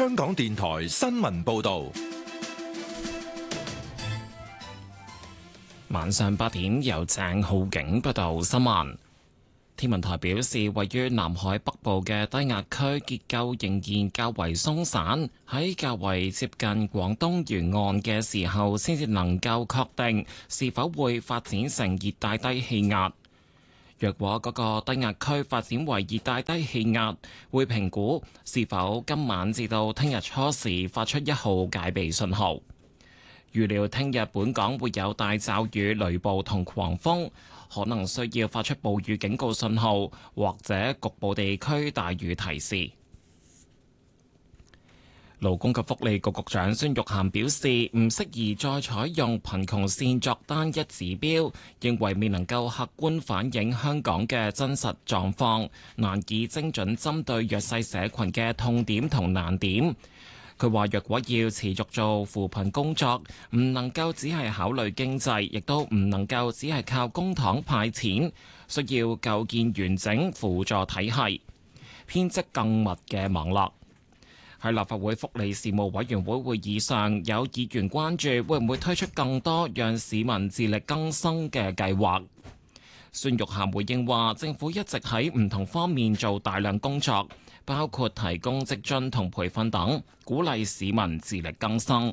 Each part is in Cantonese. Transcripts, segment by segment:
香港電台新聞報道。 晚上8點由鄭浩景報道新聞。天文台表示，位於南海北部嘅低壓區結構仍然較為鬆散，喺較為接近廣東沿岸嘅時候，先至能夠確定是否會發展成熱帶低氣壓。若果嗰個低壓區發展為熱帶低氣壓，會評估是否今晚至到聽日初時發出1號戒備信號。預料聽日本港會有大驟雨、雷暴同狂風，可能需要發出暴雨警告信號，或者局部地區大雨提示。勞工及福利局局長孫玉菡表示，唔適宜再採用貧窮線作單一指標，認為未能夠客觀反映香港嘅真實狀況，難以精準針對弱勢社群嘅痛點同難點。佢話：若果要持續做扶貧工作，唔能夠只係考慮經濟，亦都唔能夠只係靠公帑派錢，需要構建完整輔助體系，編織更密嘅網絡。喺立法會福利事務委員會會議上，有議員關注會唔會推出更多讓市民自力更生嘅計劃。孫玉菡回應話：政府一直喺唔同方面做大量工作，包括提供職津同培訓等，鼓勵市民自力更生。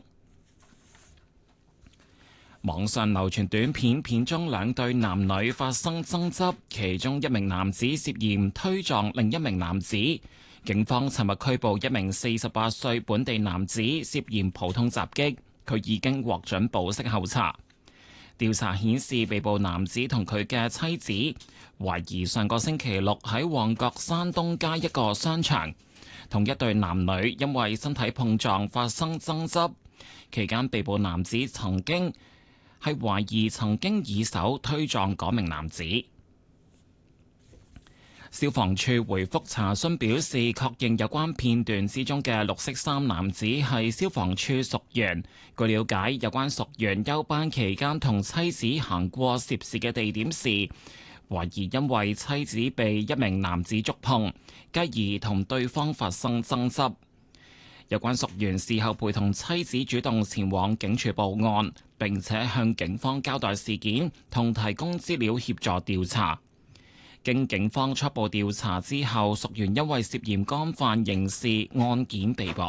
網上流傳短片，片中兩對男女發生爭執，其中一名男子涉嫌推撞另一名男子。警方尋日拘捕一名48歲本地男子，涉嫌普通襲擊，佢已經獲准保釋候查。調查顯示，被捕男子同佢嘅妻子懷疑上個星期六喺旺角山東街一個商場，同一對男女因為身體碰撞發生爭執，期間被捕男子懷疑曾經以手推撞嗰名男子。消防處回覆查詢表示，確認有關片段之中嘅綠色衫男子係消防處屬員。據了解，有關屬員休班期間同妻子行過涉事嘅地點時，懷疑因為妻子被一名男子觸碰，繼而同對方發生爭執。有關屬員事後陪同妻子主動前往警署報案，並且向警方交代事件同提供資料協助調查。經警方初步調查之後，屬員因為涉嫌干犯刑事案件被捕。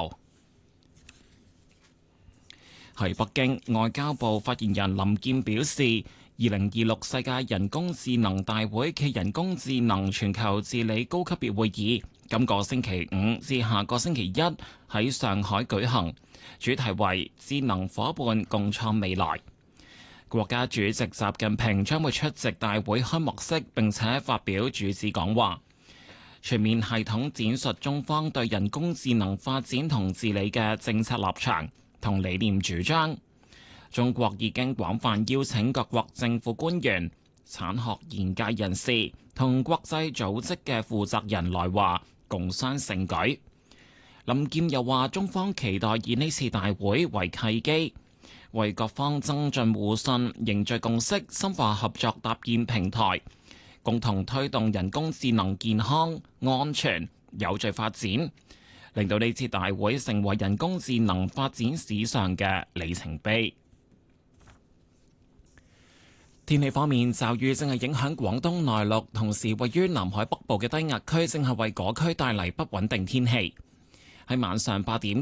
喺北京，外交部發言人林健表示，2026世界人工智能大會暨人工智能全球治理高級別會議今個星期五至下個星期一喺上海舉行，主題為智能夥伴共創未來。國家主席習近平將會出席大會開幕式，並且發表主旨講話，全面系統展述中方對人工智能發展同治理嘅政策立場同理念主張。中國已經廣泛邀請各國政府官員、產學研界人士同國際組織嘅負責人來華共襄盛舉。林健又話，中方期待以呢次大會為契機，為各方增進互信、凝聚共識、深化合作搭建平台，共同推動人工智能健康、安全、有序發展，令到呢次大會成為人工智能發展史上嘅里程碑。天氣方面，驟雨正係影響廣東內陸，同時位於南海北部嘅低壓區正係為嗰區帶嚟不穩定天氣。喺晚上8點，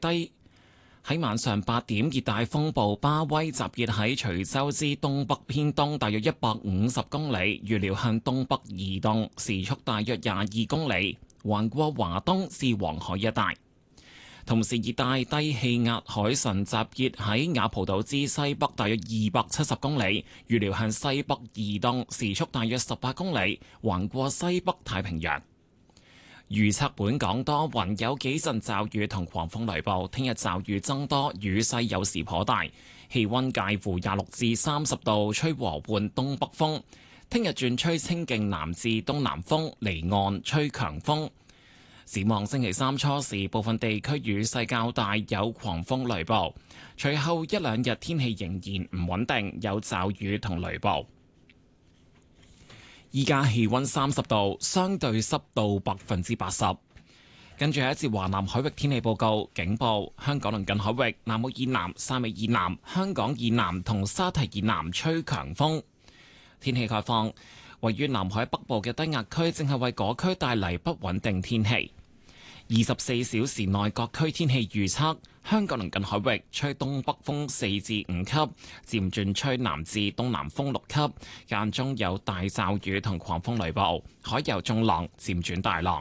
熱帶風暴巴威集結喺徐州之東北偏東大約150公里，預料向東北移動，時速大約22公里，橫過華東至黃海一帶。同時，熱帶低氣壓海神集結喺雅蒲島之西北大約270公里，預料向西北移動，時速大約18公里，橫過西北太平洋。預測本港多雲，有幾陣驟雨同狂風雷暴。聽日驟雨增多，雨勢有時頗大，氣溫介乎26至30度，吹和緩東北風。聽日轉吹清勁南至東南風，離岸吹強風。展望星期三初時，部分地區雨勢較大，有狂風雷暴。隨後一兩日天氣仍然唔穩定，有驟雨同雷暴。依家氣溫30度，相對濕度80%。 跟住係一節華南海域天氣報告，警報：香港鄰近海域、南澳以南、汕尾以南、香港以南同沙堤以南吹強風。天氣概況：位於南海北部嘅低壓區正係為嗰區帶嚟不穩定天氣。24小時內各區天氣預測：香港鄰近海域吹東北風4至5級，漸轉吹南至東南風6級，間中有大驟雨同狂風雷暴，海有中浪，漸轉大浪。